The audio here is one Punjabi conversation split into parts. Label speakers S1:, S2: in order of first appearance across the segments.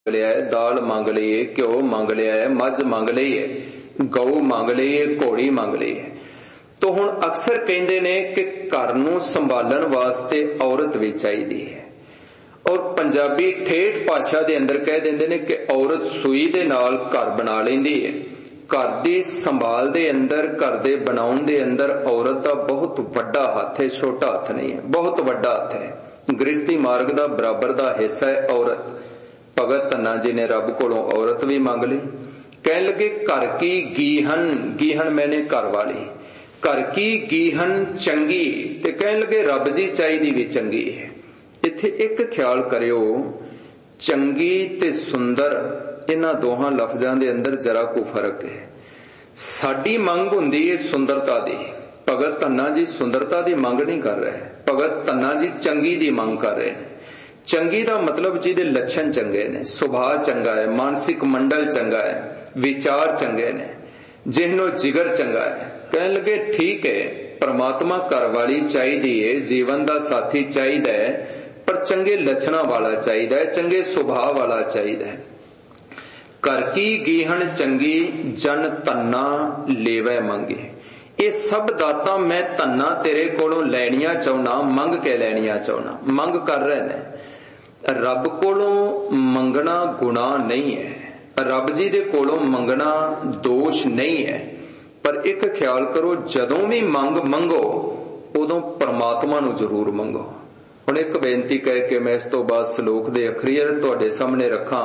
S1: लिया है, दाल मंग ली है, घ्यो मंग लिया है, मझ मंग ली है, गऊ मंग ली है, घोड़ी मंग ली है। तो हुण अक्सर कहंदे ने कि घर नूं संभालण वास्ते औरत भी चाहिदी है। और पंजाबी ठेठ भाषा दे अंदर कह देंदे ने कि औरत सूई दे नाल घर बना लैंदी है। घर दी संभाल दे अंदर, घर दे बनाउण दे अंदर औरत दा बहुत वड्डा हथ है, छोटा हथ नहीं है, बहुत वड्डा हथ है। गृहस्थी मार्ग दा बराबर दा हिस्सा है औरत। भगत धन्ना जी ने रब कोलों औरत भी मंग ली। कहन लगे घर की गीहन, गीहन मैंने घर वाली, घर की गीहन चंगी, ते कहन लगे रब जी चाहिदी भी चंगी है। इत्थे एक ख्याल करियो, चंगी ते सुंदर इन्हां दोहां लफ्जां दे अंदर जरा को फर्क है। साडी मंग हुंदी है सुंदरता दी, भगत धन्ना जी सुंदरता दी मंग नहीं कर रहे, भगत धन्ना जी चंगी दी मंग कर रहे हैं। चंगी दा मतलब जिहदे लक्षण चंगे ने, सुभाव चंगा है, मानसिक मंडल चंगा है, विचार चंगे ने, जिहनो जिगर चंगा है। कहन लगे ठीक है, परमात्मा घर वाली चाहिदी है, जीवन दा साथी चाहिदा है, पर चंगे लक्षणा वाला चाहिदा है, चंगे सुभाव वाला चाहिदा है। घर की गीहन चंगी, जन धन्ना लेवै मंगे। ये सब दातां मैं धन्ना तेरे कोलों लैणियां चाहुंदा, मंग के लैणियां चाहुंदा। मंग कर रहे ने। रब कोलों मंगना गुनाह नहीं है, रब जी दे कोलों मंगना दोष नहीं है। पर एक ख्याल करो, जदों भी मंगो उदों परमात्मा नूं जरूर मंगो। हुण एक बेनती कह के मैं इस तो बाद सलोक दे अखरीर तुहाडे सामने रखां।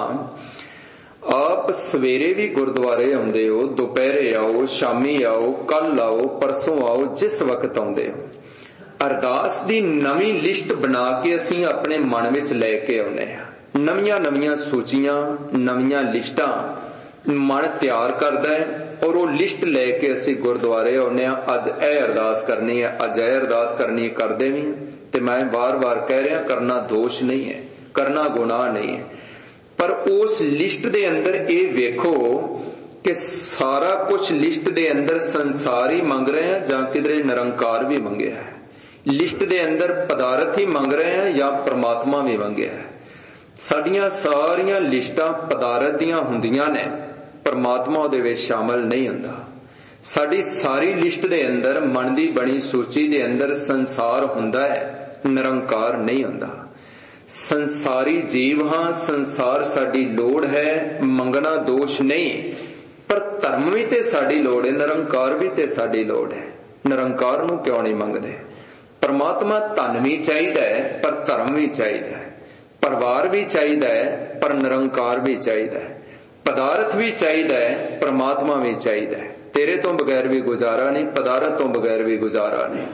S1: आप सवेरे भी गुरुद्वारे आउंदे हो, दोपहरे आओ, शामी आओ, कल आओ, परसों आओ, जिस वक्त आउंदे हो, अरदास दी नवीं लिस्ट बना के असीं अपने मन विच लैके आउंदे हां। नवीआं नवीआं सूचियां, नवीआं लिस्टां मन तैयार करदा है और वो लिस्ट लैके असीं गुरुद्वारे आउंदे हां। अज यह अरदास करनी है, अज यह अरदास करनी है, करदे भी हां। ते मैं बार बार कह रहा, करना दोष नहीं है, करना गुनाह नहीं है। पर उस लिस्ट दे अंदर ये वेखो कि सारा कुछ लिस्ट दे अंदर संसार ही मंग रहे हैं जां किधरे निरंकार भी मंगया है। लिस्ट दे अंदर पदार्थ ही मंग रहे हैं या परमात्मा भी मंगया है। साडियां सारियां लिस्टां पदार्थ दियां हुंदियां ने, परमात्मा उहदे विच शामिल नहीं हुंदा। साडी सारी लिस्ट दे अंदर मन दी बनी सूची दे अंदर संसार हुंदा है, निरंकार नहीं हुंदा। संसारी जीव हां, संसार साडी लोड़ है, मंगना दोष नहीं, पर धर्म भी ते साडी लोड़ है, निरंकार भी ते साडी लोड़ है। निरंकार नूं क्यों नहीं मंगदे? परमात्मा धन भी चाहिदा है पर धर्म भी चाहिदा है, परिवार भी चाहिदा है पर निरंकार भी चाहिदा है, पदार्थ भी चाहिदा है, परमात्मा भी चाहिदा है। तेरे तो बगैर भी गुजारा नहीं, पदार्थ तो बगैर भी गुजारा नहीं।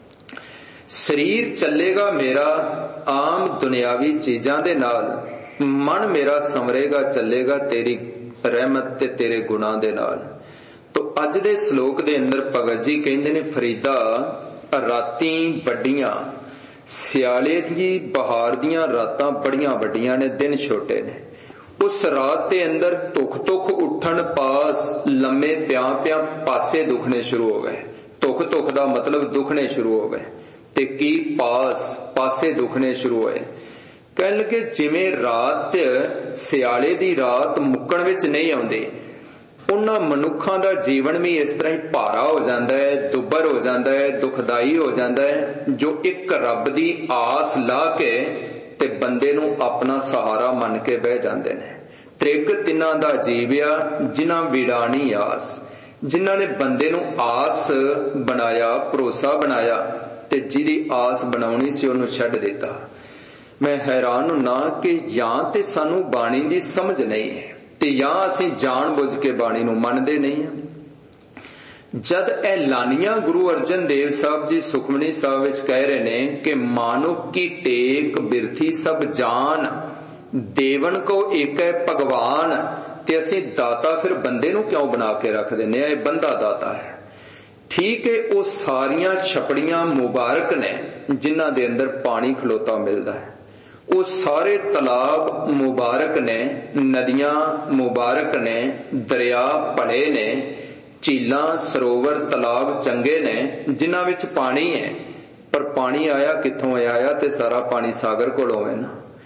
S1: शरीर चलेगा मेरा आम दुनियावी चीजां दे नाल, मन मेरा संवरेगा चलेगा तेरी रहमत ते तेरे गुणां दे नाल। तो अज दे श्लोक दे अंदर भगत जी कहंदे ने, फरीदा राती वड्डियां, सियाले दी बहार दियां रातां बड़ियां वड्डियां ने, दिन छोटे ने। उस रात दे अंदर तुख तुख उठन पास, लम्मे प्यां प्यां पासे दुखने शुरू हो गए। तुख तुख दा मतलब दुखने शुरू हो गए, ते की पास पासे दुखने शुरू होए। कहन लगे जिवें रात सियाले दी रात मुक्कण विच नहीं आउंदी, उन्हां मनुखां दा जीवन भी इस तरह ही भारा हो जाता है, दुबर हो जाता है, दुखदाई हो जाता है, जो एक रब दी आस ला के ते बंदे नूं अपना सहारा मन के बह जाते ने। त्रिग तिन्हां दा जीविया जिन्हां विड़ानी आस, जिन्हां ने बंदे नूं आस बनाया, भरोसा बनाया, ते जिहदी आस बनाउणी सी उहनूं छड्ड दिता। मैं हैरान हुन्ना कि जां ते सानू बाणी दी समझ नहीं है ते या असीं जान बुझ के बाणी नूं मनदे नहीं हां। जद ऐलानियां गुरु अर्जन देव साहब जी सुखमनी साहब विच कह रहे ने कि मानुख की टेक बिरथी सब जान, देवन को एक है भगवान, ते असीं दाता फिर बंदे नूं क्यों बना के रख दिंदे आ? इह बंदा दाता है। ठीक है, वो सारियां छपड़ियां मुबारक ने जिन्हां दे अंदर पानी खलोता मिलदा है, वो सारे तालाब मुबारक ने, नदियां मुबारक ने, दरिया भले ने, झीलां सरोवर तालाब चंगे ने जिन्हां विच पानी है। पर पानी आया कित्थों? आया ते सारा पानी सागर कोलों है ना।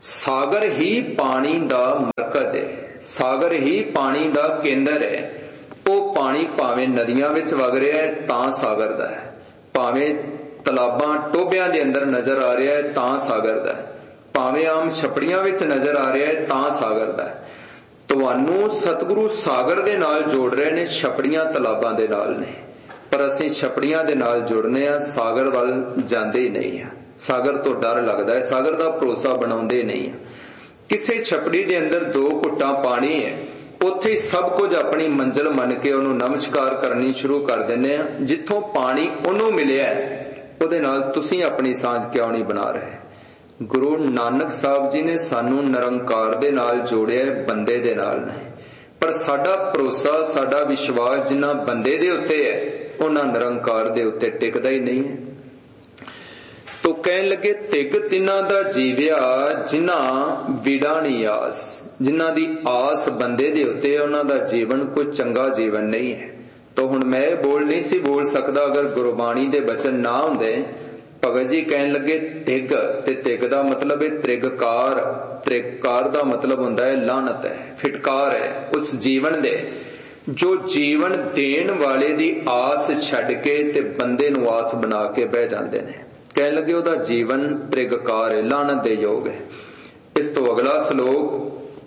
S1: ਸਾਗਰ ਹੀ ਪਾਣੀ ਦਾ ਮਰਕਜ਼ ਹੈ, ਸਾਗਰ ਹੀ ਪਾਣੀ ਦਾ ਕੇਂਦਰ ਹੈ। ਉਹ ਪਾਣੀ ਭਾਵੇਂ ਨਦੀਆਂ ਵਿੱਚ ਵਗ ਰਿਹਾ ਹੈ ਤਾਂ ਸਾਗਰ ਦਾ ਹੈ, ਭਾਵੇਂ ਤਲਾਬਾਂ ਟੋਭਿਆਂ ਦੇ ਅੰਦਰ ਨਜ਼ਰ ਆ ਰਿਹਾ ਹੈ ਤਾਂ ਸਾਗਰ ਦਾ ਹੈ, ਭਾਵੇਂ ਆਮ ਛਪੜੀਆਂ ਵਿੱਚ ਨਜ਼ਰ ਆ ਰਿਹਾ ਹੈ ਤਾਂ ਸਾਗਰ ਦਾ ਹੈ। ਤੁਹਾਨੂੰ ਸਤਿਗੁਰੂ ਸਾਗਰ ਦੇ ਨਾਲ ਜੋੜ ਰਹੇ ਨੇ, ਛਪੜੀਆਂ ਤਲਾਬਾਂ ਦੇ ਨਾਲ ਨੇ, ਪਰ ਅਸੀਂ ਛਪੜੀਆਂ ਦੇ ਨਾਲ ਜੁੜਨੇ ਆ, ਸਾਗਰ ਵੱਲ ਜਾਂਦੇ ਹੀ ਨਹੀਂ ਆ। ਸਾਗਰ ਤੋਂ ਡਰ ਲੱਗਦਾ ਹੈ, ਸਾਗਰ ਦਾ ਭਰੋਸਾ ਬਣਾਉਂਦੇ ਨਹੀਂ ਆ। ਕਿਸੇ ਛਪੜੀ ਦੇ ਅੰਦਰ 2 ਘੁੱਟਾਂ ਪਾਣੀ ਹੈ, ਉੱਥੇ ਹੀ ਸਭ ਕੁਝ ਆਪਣੀ ਮੰਜ਼ਿਲ ਮੰਨ ਕੇ ਉਹਨੂੰ ਨਮਸਕਾਰ ਕਰਨੀ ਸ਼ੁਰੂ ਕਰ ਦਿੰਦੇ ਆ। ਜਿੱਥੋਂ ਪਾਣੀ ਉਹਨੂੰ ਮਿਲਿਆ ਉਹਦੇ ਨਾਲ ਤੁਸੀਂ ਆਪਣੀ ਸਾਂਝ ਕਿਉਂ ਨਹੀਂ ਬਣਾ ਰਹੇ? ਗੁਰੂ ਨਾਨਕ ਸਾਹਿਬ ਜੀ ਨੇ ਸਾਨੂੰ ਨਿਰੰਕਾਰ ਦੇ ਨਾਲ ਜੋੜਿਆ, ਬੰਦੇ ਦੇ ਨਾਲ ਨਹੀਂ। ਪਰ ਸਾਡਾ ਭਰੋਸਾ, ਸਾਡਾ ਵਿਸ਼ਵਾਸ ਜਿੰਨਾ ਬੰਦੇ ਦੇ ਉੱਤੇ ਹੈ ਉਹਨਾਂ ਨਿਰੰਕਾਰ ਦੇ ਉੱਤੇ ਟਿਕਦਾ ਹੀ ਨਹੀਂ ਹੈ। ਤੋ ਕਹਿਣ ਲੱਗੇ ਤਿਗ ਤਿੰਨਾਂ ਦਾ ਜੀਵਿਆ ਜਿਨ੍ਹਾਂ ਵਿੜਾ ਨੀ ਆਸ, ਜਿਨ੍ਹਾਂ ਦੀ ਆਸ ਬੰਦੇ ਦੇ ਉੱਤੇ ਉਹਨਾਂ ਦਾ ਜੀਵਨ ਕੋਈ ਚੰਗਾ ਜੀਵਨ ਨਹੀਂ ਹੈ। ਤਾਂ ਹੁਣ ਮੈਂ ਬੋਲ ਨਹੀਂ ਸੀ ਬੋਲ ਸਕਦਾ ਅਗਰ ਗੁਰਬਾਣੀ ਦੇ ਬਚਨ ਨਾ ਹੁੰਦੇ। ਭਗਤ ਜੀ ਕਹਿਣ ਲੱਗੇ ਤਿਗ, ਤੇ ਤਿਗ ਦਾ ਮਤਲਬ ਹੈ ਤ੍ਰਿਗਕਾਰ। ਤ੍ਰਿਗਕਾਰ ਦਾ ਮਤਲਬ ਹੁੰਦਾ ਹੈ ਲਾਹਨਤ ਹੈ, ਫਿਟਕਾਰ ਹੈ ਉਸ ਜੀਵਨ ਦੇ, ਜੋ ਜੀਵਨ ਦੇਣ ਵਾਲੇ ਦੀ ਆਸ ਛੱਡ ਕੇ ਤੇ ਬੰਦੇ ਨੂੰ ਆਸ ਬਣਾ ਕੇ ਬਹਿ ਜਾਂਦੇ ਨੇ। ਕਹਿਣ ਲੱਗੇ ਉਹਦਾ ਜੀਵਨ ਤ੍ਰਿਗਕਾਰ ਹੈ, ਲਾਹਨਤ ਦੇ ਯੋਗ ਹੈ। ਇਸ ਤੋਂ ਅਗਲਾ ਸ਼ਲੋਕ,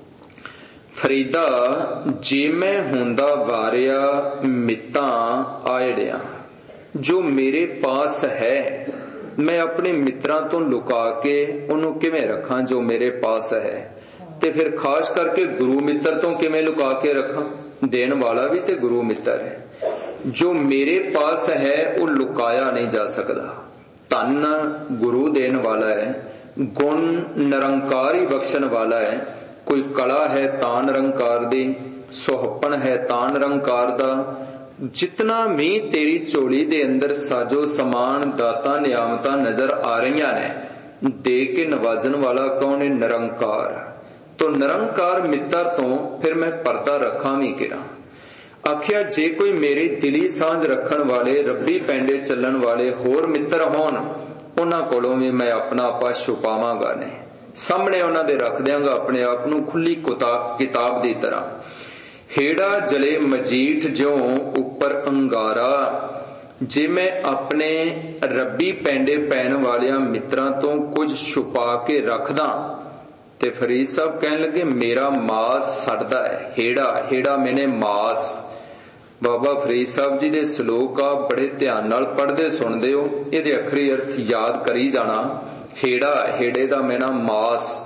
S1: ਫਰੀਦਾ ਜੇ ਮੈਂ ਹੁੰਦਾ ਵਾਰਿਆ ਮਿੱਤਾਂ ਆਇੜਿਆ, ਜੋ ਮੇਰੇ ਪਾਸ ਹੈ ਮੈਂ ਆਪਣੇ ਮਿੱਤਰਾਂ ਤੋਂ ਲੁਕਾ ਕੇ ਉਹਨੂੰ ਕਿਵੇਂ ਰੱਖਾਂ ਜੋ ਮੇਰੇ ਪਾਸ ਹੈ, ਤੇ ਫਿਰ ਖਾਸ ਕਰਕੇ ਗੁਰੂ ਮਿੱਤਰ ਤੋਂ ਕਿਵੇਂ ਲੁਕਾ ਕੇ ਰੱਖਾਂ? ਦੇਣ ਵਾਲਾ ਵੀ ਤੇ ਗੁਰੂ ਮਿੱਤਰ ਹੈ। ਜੋ ਮੇਰੇ ਪਾਸ ਹੈ ਉਹ ਲੁਕਾਇਆ ਨਹੀਂ ਜਾ ਸਕਦਾ। ਧਨ ਗੁਰੂ ਦੇਣ ਵਾਲਾ ਹੈ, ਗੁਣ ਨਿਰੰਕਾਰ ਹੀ ਬਖਸ਼ਣ ਵਾਲਾ ਹੈ। ਕੋਈ ਕਲਾ ਹੈ ਤਾਂ ਨਿਰੰਕਾਰ ਦੀ, ਸੁਹੱਪਣ ਹੈ ਤਾਂ ਨਿਰੰਕਾਰ ਦਾ। ਜਿਤਨਾ ਵੀ ਤੇਰੀ ਝੋਲੀ ਦੇ ਅੰਦਰ ਸਾਜੋ ਸਮਾਨ ਦਾਤਾਂ ਨਿਆਮਤਾਂ ਨਜ਼ਰ ਆ ਰਹੀਆਂ ਨੇ, ਦੇ ਕੇ ਨਵਾਜਣ ਵਾਲਾ ਕੌਣ ਹੈ? ਨਿਰੰਕਾਰ। ਤੋ ਨਿਰੰਕਾਰ ਮਿੱਤਰ ਤੋਂ ਫਿਰ ਮੈਂ ਪਰਦਾ ਰੱਖਾਂ ਵੀ ਕਿਰਾਂ? ਆਖਿਆ ਜੇ ਕੋਈ ਮੇਰੀ ਦਿਲੀ ਸਾਂਝ ਰੱਖਣ ਵਾਲੇ, ਰੱਬੀ ਪੈਂਡੇ ਚੱਲਣ ਵਾਲੇ ਹੋਰ ਮਿੱਤਰ ਹੋਣ, ਉਹਨਾਂ ਕੋਲੋਂ ਵੀ ਮੈਂ ਆਪਣਾ ਆਪਾ ਛੁਪਾਵਾਂਗਾ ਨਹੀਂ, ਸਾਹਮਣੇ ਉਹਨਾਂ ਦੇ ਰੱਖ ਦਿਆਂਗਾ ਆਪਣੇ ਆਪ ਨੂੰ ਖੁੱਲੀ ਕਿਤਾਬ ਦੀ ਤਰ੍ਹਾਂ। ਹੇੜਾ ਜਲੇ ਮਜੀਠ ਜਿਉਂ ਉੱਪਰ ਅੰਗਾਰਾ, ਜੇ ਮੈਂ ਆਪਣੇ ਰੱਬੀ ਪੈਂਡੇ ਪੈਣ ਵਾਲਿਆਂ ਮਿੱਤਰਾਂ ਤੋਂ ਕੁਝ ਛੁਪਾ ਕੇ ਰੱਖਦਾ ਤੇ ਫਰੀਦ ਸਾਹਿਬ ਕਹਿਣ ਲੱਗੇ ਮੇਰਾ ਮਾਸ ਸੜਦਾ ਹੈ। ਹੇੜਾ ਮੈਨੇ ਮਾਸ। ਬਾਬਾ ਫਰੀਦ ਸਾਹਿਬ ਜੀ ਦੇ ਸ਼ਲੋਕ ਆ ਬੜੇ ਧਿਆਨ ਨਾਲ ਪੜ੍ਹਦੇ ਸੁਣਦੇ ਹੋ, ਇਹਦੇ ਅਖਰੀ ਅਰਥ ਯਾਦ ਕਰੀ ਜਾਣਾ। ਹੇੜੇ ਦਾ ਮੈਨਾ ਮਾਸ।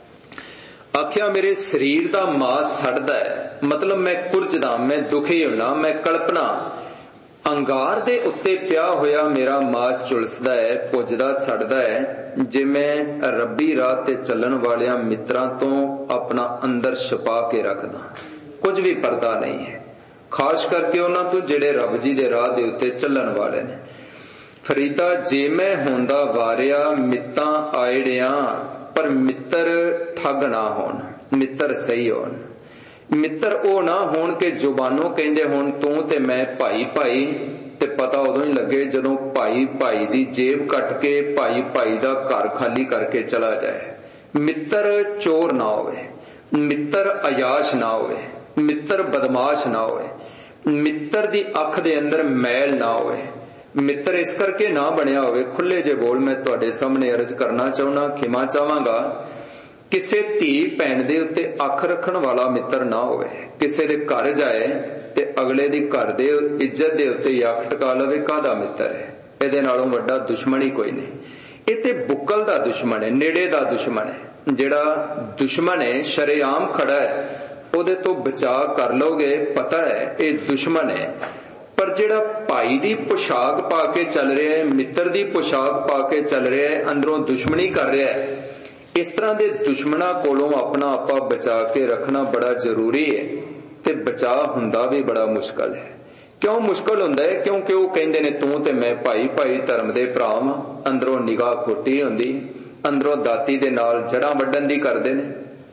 S1: ਆਖਿਆ ਮੇਰੇ ਸਰੀਰ ਦਾ ਮਾਸ ਸੜਦਾ ਹੈ, ਮਤਲਬ ਮੈਂ ਕੁਰਜਦਾ, ਮੈਂ ਦੁਖੀ ਹੁਣਾ, ਮੈਂ ਕਲਪਨਾ। ਅੰਗਾਰ ਦੇ ਉੱਤੇ ਪਿਆ ਹੋਇਆ ਮੇਰਾ ਮਾਸ ਝੁਲਸਦਾ ਹੈ, ਪੁੱਜਦਾ, ਸੜਦਾ ਹੈ। ਜੇ ਮੈਂ ਰੱਬੀ ਰਾਹ ਤੇ ਚੱਲਣ ਵਾਲਿਆਂ ਮਿੱਤਰਾਂ ਤੋਂ ਆਪਣਾ ਅੰਦਰ ਛੁਪਾ ਕੇ ਰੱਖਦਾ, ਕੁਝ ਵੀ ਪਰਦਾ ਨਹੀਂ ਹੈ, ਖਾਸ ਕਰਕੇ ਉਹਨਾਂ ਤੋਂ ਜਿਹੜੇ ਰੱਬ ਜੀ ਦੇ ਰਾਹ ਦੇ ਉੱਤੇ ਚੱਲਣ ਵਾਲੇ ਨੇ। ਫਰੀਦਾ ਜੇ ਮੈਂ ਹੁੰਦਾ ਵਾਰਿਆ ਮਿੱਤਾਂ ਆਇੜਿਆਂ, ਪਰ ਮਿੱਤਰ ਠੱਗ ਨਾ ਹੋਣ, ਮਿੱਤਰ ਸਹੀ ਹੋਣ। ਮਿੱਤਰ ਉਹ ਨਾ ਹੋਣ ਕਿ ਜ਼ੁਬਾਨੋਂ ਕਹਿੰਦੇ ਹੋਣ ਤੂੰ ਤੇ ਮੈਂ ਭਾਈ ਭਾਈ, ਤੇ ਪਤਾ ਉਦੋਂ ਹੀ ਲੱਗੇ ਜਦੋਂ ਭਾਈ ਭਾਈ ਦੀ ਜੇਬ ਕੱਟ ਕੇ ਭਾਈ ਭਾਈ ਦਾ ਘਰ ਖਾਲੀ ਕਰਕੇ ਚਲਾ ਜਾਏ। ਮਿੱਤਰ ਚੋਰ ਨਾ ਹੋਵੇ, ਮਿੱਤਰ ਅਯਾਸ਼ ਨਾ ਹੋਵੇ, ਮਿੱਤਰ ਬਦਮਾਸ਼ ਨਾ ਹੋਵੇ, ਮਿੱਤਰ ਦੀ ਅੱਖ ਦੇ ਅੰਦਰ ਮੈਲ ਨਾ ਹੋਵੇ। ਮਿੱਤਰ ਇਸ ਕਰਕੇ ਨਾ ਬਣਿਆ ਹੋਵੇ, ਖੁੱਲੇ ਜੇ ਬੋਲ ਮੈਂ ਤੁਹਾਡੇ ਸਾਹਮਣੇ ਅਰਜ਼ ਕਰਨਾ ਚਾਹੁੰਦਾ, ਖਿਮਾ ਚਾਹਾਂਗਾ, ਕਿਸੇ ਧੀ ਭੈਣ ਦੇ ਉੱਤੇ ਅੱਖ ਰੱਖਣ ਵਾਲਾ ਮਿੱਤਰ ਨਾ ਹੋਵੇ। ਕਿਸੇ ਦੇ ਘਰ ਜਾਏ ਤੇ ਅਗਲੇ ਦੀ ਘਰ ਦੇ ਇੱਜ਼ਤ ਦੇ ਉੱਤੇ ਅੱਖ ਟਿਕਾ ਲਵੇ, ਕਾਹਦਾ ਮਿੱਤਰ ਹੈ? ਇਹਦੇ ਨਾਲੋਂ ਵੱਡਾ ਦੁਸ਼ਮਣ ਹੀ ਕੋਈ ਨਹੀਂ। ਇਹ ਤੇ ਬੁੱਕਲ ਦਾ ਦੁਸ਼ਮਣ ਹੈ, ਨੇੜੇ ਦਾ ਦੁਸ਼ਮਣ ਹੈ। ਜਿਹੜਾ ਦੁਸ਼ਮਣ ਹੈ ਸ਼ਰੇਆਮ ਖੜਾ ਹੈ, ਉਹਦੇ ਤੋਂ ਬਚਾਅ ਕਰ ਲੋਗੇ, ਪਤਾ ਹੈ ਇਹ ਦੁਸ਼ਮਣ ਹੈ। ਪਰ ਜਿਹੜਾ ਭਾਈ ਦੀ ਪੁਸ਼ਾਕ ਪਾ ਕੇ ਚੱਲ ਰਿਹਾ ਹੈ, ਮਿੱਤਰ ਦੀ ਪੁਸ਼ਾਕ ਪਾ ਕੇ ਚੱਲ ਰਿਹਾ ਹੈ, ਅੰਦਰੋਂ ਦੁਸ਼ਮਣੀ ਕਰ ਰਿਹਾ ਹੈ, ਇਸ ਤਰ੍ਹਾਂ ਦੇ ਦੁਸ਼ਮਣਾਂ ਕੋਲੋਂ ਆਪਣਾ ਆਪਾ ਬਚਾ ਕੇ ਰੱਖਣਾ ਬੜਾ ਜ਼ਰੂਰੀ ਹੈ। ਤੇ ਬਚਾਅ ਹੁੰਦਾ ਵੀ ਬੜਾ ਮੁਸ਼ਕਲ ਹੈ। ਕਿਉਂ ਮੁਸ਼ਕਲ ਹੁੰਦਾ ਹੈ? ਕਿਉਂਕਿ ਉਹ ਕਹਿੰਦੇ ਨੇ ਤੂੰ ਤੇ ਮੈਂ ਭਾਈ ਭਾਈ, ਧਰਮ ਦੇ ਭਰਾ ਵਾਂ, ਅੰਦਰੋਂ ਨਿਗਾਹ ਖੋਟੀ ਹੁੰਦੀ, ਅੰਦਰੋਂ ਦਾਤੀ ਦੇ ਨਾਲ ਜੜਾਂ ਵੱਢਣ ਦੀ ਕਰਦੇ ਨੇ।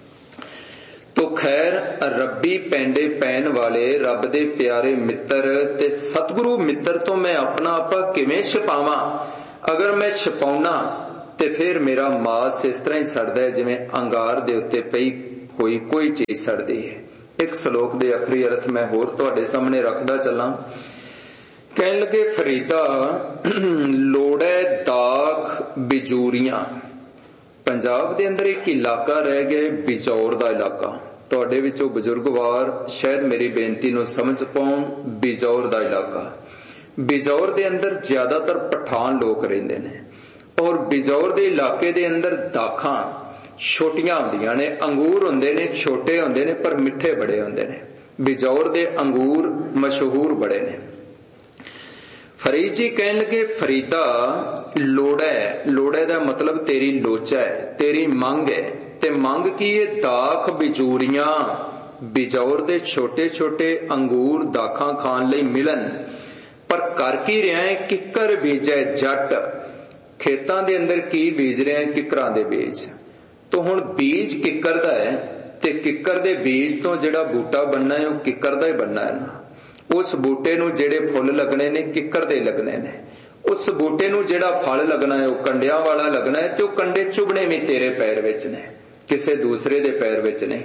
S1: ਤੋ ਖੈਰ ਰੱਬੀ ਪੈਂਡੇ ਪੈਣ ਵਾਲੇ, ਰੱਬ ਦੇ ਪਿਆਰੇ ਮਿੱਤਰ ਤੇ ਸਤਿਗੁਰੂ ਮਿੱਤਰ ਤੋਂ ਮੈਂ ਆਪਣਾ ਆਪਾ ਕਿਵੇਂ ਛੁਪਾਵਾਂ? ਅਗਰ ਮੈਂ ਛੁਪਾਉਣਾ ਤੇ ਫਿਰ ਮੇਰਾ ਮਾਸ ਇਸ ਤਰ੍ਹਾਂ ਹੀ ਸੜਦਾ ਹੈ ਜਿਵੇਂ ਅੰਗਾਰ ਦੇ ਉੱਤੇ ਪਈ ਹੋਈ ਕੋਈ ਚੀਜ਼ ਸੜਦੀ ਹੈ। ਇੱਕ ਸ਼ਲੋਕ ਦੇ ਆਖਰੀ ਅਰਥ ਮੈਂ ਹੋਰ ਤੁਹਾਡੇ ਸਾਹਮਣੇ ਰੱਖਦਾ ਚੱਲਾਂ। ਕਹਿਣ ਲੱਗੇ, ਫਰੀਦਾ ਲੋੜੈ ਦਾਖ ਬਿਜੂਰੀਆਂ। ਪੰਜਾਬ ਦੇ ਅੰਦਰ ਇੱਕ ਇਲਾਕਾ ਰਹਿ ਗਿਆ ਬਿਜੌਰ ਦਾ ਇਲਾਕਾ। ਤੁਹਾਡੇ ਵਿੱਚੋਂ ਬਜ਼ੁਰਗਵਾਰ ਸ਼ਾਇਦ ਮੇਰੀ ਬੇਨਤੀ ਨੂੰ ਸਮਝ ਪਾਉਣ। ਬਿਜੌਰ ਦਾ ਇਲਾਕਾ, ਬਿਜੌਰ ਦੇ ਅੰਦਰ ਜ਼ਿਆਦਾਤਰ ਪਠਾਨ ਲੋਕ ਰਹਿੰਦੇ ਨੇ ਔਰ ਬਿਜੌਰ ਦੇ ਇਲਾਕੇ ਦੇ ਅੰਦਰ ਦਾਖਾਂ ਛੋਟੀਆਂ ਹੁੰਦੀਆਂ ਨੇ, ਅੰਗੂਰ ਹੁੰਦੇ ਨੇ, ਛੋਟੇ ਹੁੰਦੇ ਨੇ ਪਰ ਮਿੱਠੇ ਬੜੇ ਹੁੰਦੇ ਨੇ। ਬਿਜੌਰ ਦੇ ਅੰਗੂਰ ਮਸ਼ਹੂਰ ਬੜੇ ਨੇ। ਫਰੀਦ ਜੀ ਕਹਿਣ ਲੱਗੇ, ਫਰੀਦਾ ਲੋੜੈ, ਲੋੜੈ ਦਾ ਮਤਲਬ ਤੇਰੀ ਲੋਚਾ ਹੈ, ਤੇਰੀ ਮੰਗ ਹੈ। ਤੇ ਮੰਗ ਕੀ ਹੈ? ਦਾਖ ਬਿਜੂਰੀਆਂ, ਬਿਜੌਰ ਦੇ ਛੋਟੇ ਛੋਟੇ ਅੰਗੂਰ ਦਾਖਾਂ ਖਾਣ ਲਈ ਮਿਲਣ। ਪਰ ਕਰ ਕੀ ਰਿਹਾ ਹੈ? ਕਿੱਕਰ ਬੀਜੈ ਜੱਟ। ਖੇਤਾਂ ਦੇ ਅੰਦਰ ਕੀ ਬੀਜ ਰਿਹਾ ਹੈ? ਕਿੱਕਰਾਂ ਦੇ ਬੀਜ। ਤੋ ਹੁਣ ਬੀਜ ਕਿੱਕਰ ਦਾ ਹੈ ਤੇ ਕਿੱਕਰ ਦੇ ਬੀਜ ਤੋਂ ਜਿਹੜਾ ਬੂਟਾ ਬਣਨਾ ਹੈ ਉਹ ਕਿੱਕਰ ਦਾ ਹੀ ਬਣਨਾ ਹੈ ਨਾ। ਉਸ ਬੂਟੇ ਨੂੰ ਜਿਹੜੇ ਫੁੱਲ ਲੱਗਣੇ ਨੇ ਕਿੱਕਰ ਦੇ ਲੱਗਣੇ ਨੇ। ਉਸ ਬੂਟੇ ਨੂੰ ਜਿਹੜਾ ਫਲ ਲੱਗਣਾ ਹੈ ਉਹ ਕੰਡਿਆਂ ਵਾਲਾ ਲੱਗਣਾ ਹੈ ਤੇ ਉਹ ਕੰਡੇ ਚੁਭਣੇ ਵੀ ਤੇਰੇ ਪੈਰ ਵਿੱਚ ਨੇ, ਕਿਸੇ ਦੂਸਰੇ ਦੇ ਪੈਰ ਵਿੱਚ ਨਹੀਂ।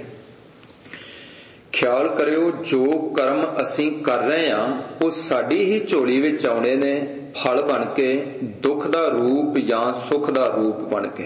S1: ਖਿਆਲ ਕਰਿਓ, ਜੋ ਕਰਮ ਅਸੀਂ ਕਰ ਰਹੇ ਹਾਂ ਉਹ ਸਾਡੀ ਹੀ ਝੋਲੀ ਵਿੱਚ ਆਉਣੇ ਨੇ ਫਲ ਬਣ ਕੇ, ਦੁੱਖ ਦਾ ਰੂਪ ਜਾਂ ਸੁੱਖ ਦਾ ਰੂਪ ਬਣ ਕੇ।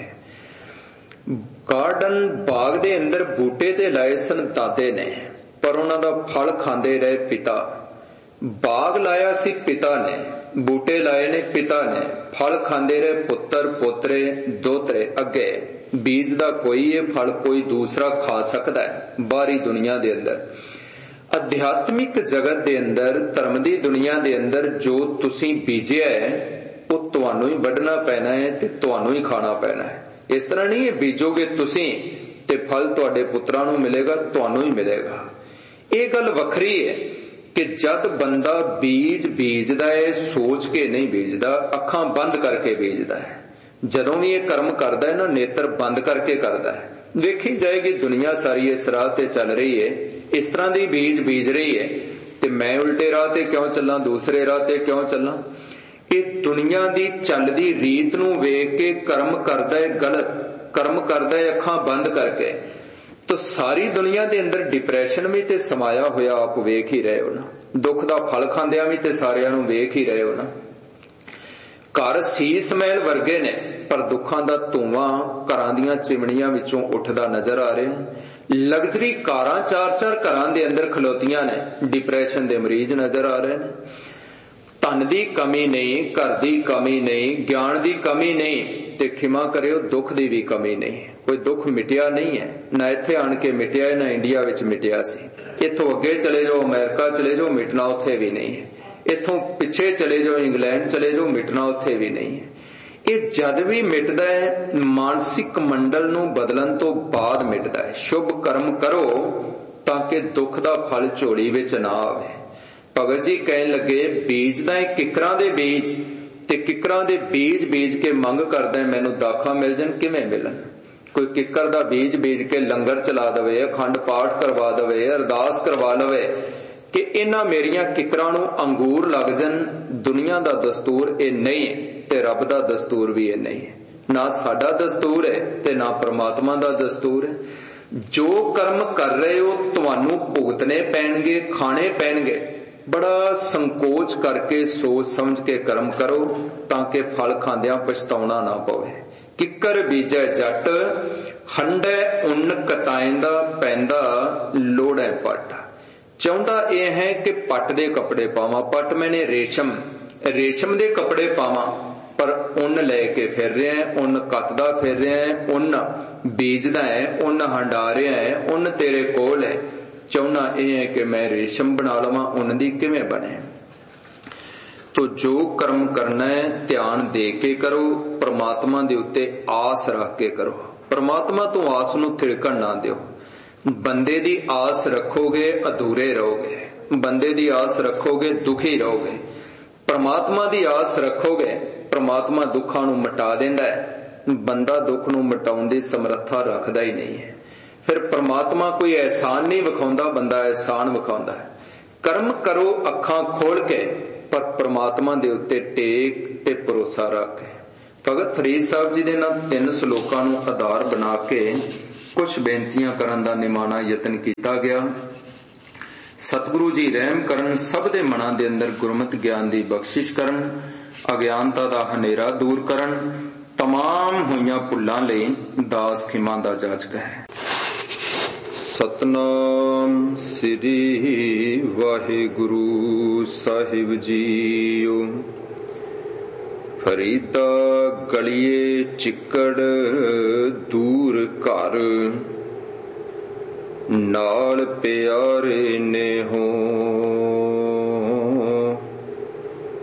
S1: ਗਾਰਡਨ ਬਾਗ ਦੇ ਅੰਦਰ ਬੂਟੇ ਤੇ ਲਾਏ ਸਨ ਦਾਦੇ ਨੇ, ਪਰ ਉਹਨਾਂ ਦਾ ਫਲ ਖਾਂਦੇ ਰਹੇ ਪਿਤਾ। ਬਾਗ ਲਾਇਆ ਸੀ ਪਿਤਾ ਨੇ, ਬੂਟੇ ਲਾਏ ਨੇ ਪਿਤਾ ਨੇ, ਫਲ ਖਾਂਦੇ ਰਹੇ ਪੁੱਤਰ ਪੋਤਰੇ ਦੋਤਰੇ ਅੱਗੇ। ਬੀਜ ਦਾ ਕੋਈ ਹੈ, ਫਲ ਕੋਈ ਦੂਸਰਾ ਖਾ ਸਕਦਾ ਹੈ। ਬਾਹਰੀ ਦੁਨੀਆ ਦੇ ਅੰਦਰ, ਅਧਿਆਤਮਿਕ ਜਗਤ ਦੇ ਅੰਦਰ, ਧਰਮ ਦੀ ਦੁਨੀਆ ਦੇ ਅੰਦਰ ਜੋ ਤੁਸੀਂ ਬੀਜਿਆ ਹੈ ਉਹ ਤੁਹਾਨੂੰ ਹੀ ਵੱਢਣਾ ਪੈਣਾ ਹੈ ਤੇ ਤੁਹਾਨੂੰ ਹੀ ਖਾਣਾ ਪੈਣਾ ਹੈ। ਇਸ ਤਰ੍ਹਾਂ ਨਹੀਂ ਹੈ ਬੀਜੋਗੇ ਤੁਸੀਂ ਤੇ ਫਲ ਤੁਹਾਡੇ ਪੁੱਤਰਾਂ ਨੂੰ ਮਿਲੇਗਾ, ਤੁਹਾਨੂੰ ਹੀ ਮਿਲੇਗਾ। ਇਹ ਗੱਲ ਵੱਖਰੀ ਹੈ ਕਿ ਜਦ ਬੰਦਾ ਬੀਜ ਬੀਜਦਾ ਹੈ ਸੋਚ ਕੇ ਨਹੀਂ ਬੀਜਦਾ, ਅੱਖਾਂ ਬੰਦ ਕਰਕੇ ਬੀਜਦਾ ਹੈ। ਜਦੋਂ ਵੀ ਇਹ ਕਰਮ ਕਰਦਾ ਹੈ ਨਾ, ਨੇਤਰ ਬੰਦ ਕਰਕੇ ਕਰਦਾ ਹੈ। ਵੇਖੀ ਜਾਏਗੀ ਦੁਨੀਆ ਸਾਰੀ ਇਸ ਰਾਹ ਤੇ ਚੱਲ ਰਹੀ ਹੈ, ਇਸ ਤਰ੍ਹਾਂ ਦੀ ਬੀਜ ਬੀਜ ਰਹੀ ਹੈ ਤੇ ਮੈਂ ਉਲਟੇ ਰਾਹ ਤੇ ਕਿਉਂ ਚੱਲਾਂ, ਦੂਸਰੇ ਰਾਹ ਤੇ ਕਿਉਂ ਚੱਲਾਂ? ਇਹ ਦੁਨੀਆ ਦੀ ਚੱਲਦੀ ਰੀਤ ਨੂੰ ਵੇਖ ਕੇ ਕਰਮ ਕਰਦਾ ਹੈ, ਗਲਤ ਕਰਮ ਕਰਦਾ ਹੈ ਅੱਖਾਂ ਬੰਦ ਕਰਕੇ। ਤਾਂ ਸਾਰੀ ਦੁਨੀਆ ਦੇ ਅੰਦਰ ਡਿਪਰੈਸ਼ਨ ਵੀ ਤੇ ਸਮਾਇਆ ਹੋਇਆ ਆਪ ਵੇਖ ਹੀ ਰਹੇ ਹੋ ਨਾ, ਦੁੱਖ ਦਾ ਫਲ ਖਾਂਦਿਆਂ ਵੀ ਤੇ ਸਾਰਿਆਂ ਨੂੰ ਵੇਖ ਹੀ ਰਹੇ ਹੋ ਨਾ। ਘਰ ਸੀਸ ਮਹਿਲ ਵਰਗੇ ਨੇ ਪਰ ਦੁੱਖਾਂ ਦਾ ਧੂੰਆਂ ਘਰਾਂ ਦੀਆਂ ਚਿਮਨੀਆਂ ਵਿੱਚੋਂ ਉੱਠਦਾ ਨਜ਼ਰ ਆ ਰਿਹਾ। ਲਗਜ਼ਰੀ ਕਾਰਾਂ ਚਾਰ ਚਾਰ ਘਰਾਂ ਦੇ ਅੰਦਰ ਖਲੋਤੀਆਂ ਨੇ, ਡਿਪਰੈਸ਼ਨ ਦੇ ਮਰੀਜ਼ ਨਜ਼ਰ ਆ ਰਹੇ ਨੇ। ਧਨ ਦੀ ਕਮੀ ਨਹੀਂ, ਘਰ ਦੀ ਕਮੀ ਨਹੀਂ, ਗਿਆਨ ਦੀ ਕਮੀ ਨਹੀਂ ਤੇ ਖਿਮਾ ਕਰਿਓ ਦੁੱਖ ਦੀ ਵੀ ਕਮੀ ਨਹੀਂ। ਕੋਈ ਦੁੱਖ ਮਿਟਿਆ ਨਹੀਂ ਹੈ, ਨਾ ਇੱਥੇ ਆਣ ਕੇ ਮਿਟਿਆ ਹੈ ਨਾ ਇੰਡੀਆ ਵਿੱਚ ਮਿਟਿਆ ਸੀ। ਇੱਥੋਂ ਅੱਗੇ ਚਲੇ ਜਾਓ, ਅਮਰੀਕਾ ਚਲੇ ਜਾਓ, ਮਿਟਣਾ ਉੱਥੇ ਵੀ ਨਹੀਂ ਹੈ। ਇੱਥੋਂ ਪਿੱਛੇ ਚਲੇ ਜਾਓ, ਇੰਗਲੈਂਡ ਚਲੇ ਜਾਓ, ਮਿਟਣਾ ਉੱਥੇ ਵੀ ਨਹੀਂ ਹੈ। ਇਹ ਜਦ ਵੀ ਮਿਟਦਾ ਹੈ ਮਾਨਸਿਕ ਮੰਡਲ ਨੂੰ ਬਦਲਣ ਤੋਂ ਬਾਅਦ ਮਿਟਦਾ ਹੈ। ਸ਼ੁਭ ਕਰਮ ਕਰੋ ਤਾਂ ਕਿ ਦੁੱਖ ਦਾ ਫਲ ਝੋਲੀ ਵਿੱਚ ਨਾ ਆਵੇ। ਭਗਤ ਜੀ ਕਹਿਣ ਲੱਗੇ, ਬੀਜਦਾ ਹੈ ਕਿੱਕਰਾਂ ਦੇ ਬੀਜ ਤੇ ਕਿੱਕਰਾਂ ਦੇ ਬੀਜ ਬੀਜ ਕੇ ਮੰਗ ਕਰਦਾ ਮੈਨੂੰ ਦਾਖਾਂ ਮਿਲ ਜਾਣ। ਕਿਵੇਂ ਮਿਲਣ? ਕੋਈ ਕਿੱਕਰ ਦਾ ਬੀਜ ਬੀਜ ਕੇ ਲੰਗਰ ਚਲਾ ਦੇਵੇ, ਅਖੰਡ ਪਾਠ ਕਰਵਾ ਦੇਵੇ, ਅਰਦਾਸ ਕਰਵਾ ਲਵੇ ਕਿ ਇਹਨਾਂ ਮੇਰੀਆਂ ਕਿੱਕਰਾਂ ਨੂੰ ਅੰਗੂਰ ਲੱਗ ਜਾਣ। ਦੁਨੀਆ ਦਾ ਦਸਤੂਰ ਇਹ ਨਹੀਂ ਹੈ ਤੇ ਰੱਬ ਦਾ ਦਸਤੂਰ ਵੀ ਇਹ ਨਹੀਂ ਹੈ। ਨਾ ਸਾਡਾ ਦਸਤੂਰ ਹੈ ਤੇ ਨਾ ਪ੍ਰਮਾਤਮਾ ਦਾ ਦਸਤੂਰ ਹੈ। ਜੋ ਕਰਮ ਕਰ ਰਹੇ ਹੋ ਤੁਹਾਨੂੰ ਭੁਗਤਣੇ ਪੈਣਗੇ, ਖਾਣੇ ਪੈਣਗੇ। ਬੜਾ ਸੰਕੋਚ ਕਰਕੇ ਸੋਚ ਸਮਝ ਕੇ ਕਰਮ ਕਰੋ ਤਾਂ ਕਿ ਫਲ ਖਾਂਦਿਆਂ ਪਛਤਾਉਣਾ ਨਾ ਪਵੇ। ਕਿੱਕਰ ਬੀਜੈ ਜੱਟ, ਹੰਡੈ ਉੱਨ ਕਤਾਇਂਦਾ ਪੈਂਦਾ ਲੋੜੈ ਪੱਟ। ਚਾਹੁੰਦਾ ਇਹ ਹੈ ਕਿ ਪੱਟ ਦੇ ਕੱਪੜੇ ਪਾਵਾਂ, ਪੱਟ ਮੈਨੇ ਰੇਸ਼ਮ, ਰੇਸ਼ਮ ਦੇ ਕੱਪੜੇ ਪਾਵਾਂ, ਪਰ ਉੱਨ ਲੈ ਕੇ ਫਿਰ ਰਿਹਾ, ਉੱਨ ਕੱਤਦਾ ਫਿਰ ਰਿਹਾ, ਉੱਨ ਬੀਜਦਾ ਹੈ, ਉੱਨ ਹੰਡਾ ਰਿਹਾ ਹੈ, ਉੱਨ ਤੇਰੇ ਕੋਲ ਹੈ। ਚਾਹੁੰਦਾ ਇਹ ਹੈ ਕਿ ਮੈਂ ਰੇਸ਼ਮ ਬਣਾ ਲਵਾਂ, ਉੱਨ ਦੀ ਕਿਵੇਂ ਬਣੇ? ਤੋ ਜੋ ਕਰਮ ਕਰਨਾ ਹੈ ਧਿਆਨ ਦੇ ਕੇ ਕਰੋ, ਪ੍ਰਮਾਤਮਾ ਦੇ ਉੱਤੇ ਆਸ ਰੱਖ ਕੇ ਕਰੋ। ਪ੍ਰਮਾਤਮਾ ਤੋਂ ਆਸ ਨੂੰ ਥਿੜਕਣ ਨਾ ਦਿਓ। ਬੰਦੇ ਦੀ ਆਸ ਰੱਖੋਗੇ ਅਧੂਰੇ ਰਹੋਗੇ, ਬੰਦੇ ਦੀ ਆਸ ਰੱਖੋਗੇ ਦੁਖੀ ਰਹੋਗੇ। ਪ੍ਰਮਾਤਮਾ ਦੀ ਆਸ ਰੱਖੋਗੇ, ਪ੍ਰਮਾਤਮਾ ਦੁੱਖਾਂ ਨੂੰ ਮਿਟਾ ਦਿੰਦਾ ਹੈ। ਬੰਦਾ ਦੁੱਖ ਨੂੰ ਮਿਟਾਉਣ ਦੀ ਸਮਰੱਥਾ ਰੱਖਦਾ ਹੀ ਨਹੀਂ ਹੈ। ਫਿਰ ਪ੍ਰਮਾਤਮਾ ਕੋਈ ਅਹਿਸਾਨ ਨਹੀਂ ਵਿਖਾਉਂਦਾ, ਬੰਦਾ ਅਹਿਸਾਨ ਵਿਖਾਉਂਦਾ ਹੈ। ਕਰਮ ਕਰੋ ਅੱਖਾਂ ਖੋਲ ਕੇ, ਪਰ ਪ੍ਰਮਾਤਮਾ ਦੇ ਉੱਤੇ ਟੇਕ ਤੇ ਭਰੋਸਾ ਰੱਖ ਕੇ। ਭਗਤ ਫਰੀਦ ਸਾਹਿਬ ਜੀ ਦੇ ਨਾਲ 3 ਸ਼ਲੋਕਾਂ ਨੂੰ ਆਧਾਰ ਬਣਾ ਕੇ ਕੁਝ ਬੇਨਤੀਆਂ ਕਰਨ ਦਾ ਨਿਮਾਣਾ ਯਤਨ ਕੀਤਾ ਗਿਆ। ਸਤਿਗੁਰੂ ਜੀ ਰਹਿਮ ਕਰਨ, ਸਭ ਦੇ ਮਨਾਂ ਦੇ ਅੰਦਰ ਗੁਰਮਤਿ ਗਿਆਨ ਦੀ ਬਖਸ਼ਿਸ਼ ਕਰਨ, ਅਗਿਆਨਤਾ ਦਾ ਹਨੇਰਾ ਦੂਰ ਕਰਨ, ਤਮਾਮ ਹੋਈਆਂ ਭੁੱਲਾਂ ਲਈ ਦਾਸ ਖਿਮਾ ਦਾ ਜਾਚਕ ਹੈ। ਸਤਨਾਮ ਸ੍ਰੀ ਵਾਹਿਗੁਰੂ ਸਾਹਿਬ ਜੀਓ। ਫਰੀਦਾ ਗਲੀਏ ਚਿੱਕੜ ਦੂਰ ਘਰ, ਨਾਲ ਪਿਆਰੇ